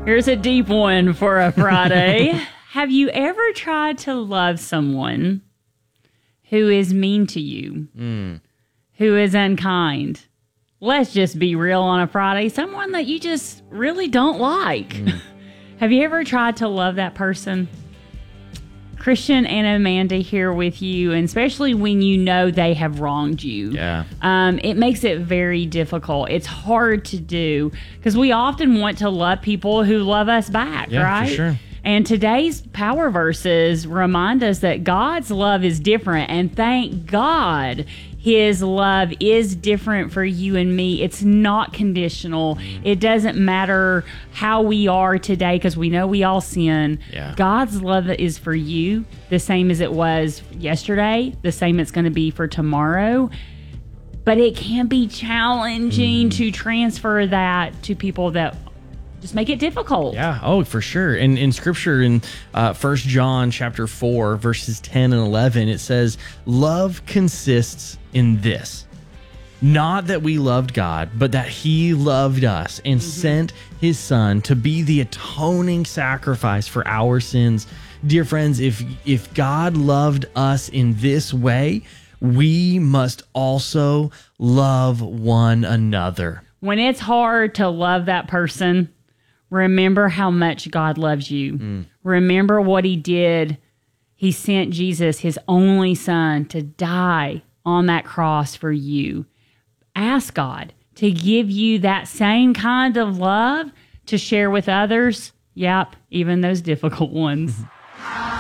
Here's a deep one for a Friday. Have you ever tried to love someone who is mean to you, who is unkind? Let's just be real on a Friday. Someone that you just really don't like. Have you ever tried to love that person? Christian and Amanda here with you, and especially when you know they have wronged you. Yeah. It makes it very difficult. It's hard to do because we often want to love people who love us back, right? For sure. And today's power verses remind us that God's love is different, and thank God His love is different for you and me. It's not conditional. It doesn't matter how we are today because we know we all sin. Yeah. God's love is for you the same as it was yesterday, the same it's going to be for tomorrow. But it can be challenging to transfer that to people that just make it difficult. Yeah. Oh, for sure. And in scripture in 1 John chapter 4, verses 10 and 11, it says, love consists in this, not that we loved God, but that He loved us and sent His Son to be the atoning sacrifice for our sins. Dear friends, if God loved us in this way, we must also love one another. When it's hard to love that person, remember how much God loves you. Remember what He did. He sent Jesus, His only Son, to die on that cross for you. Ask God to give you that same kind of love to share with others. Yep, even those difficult ones.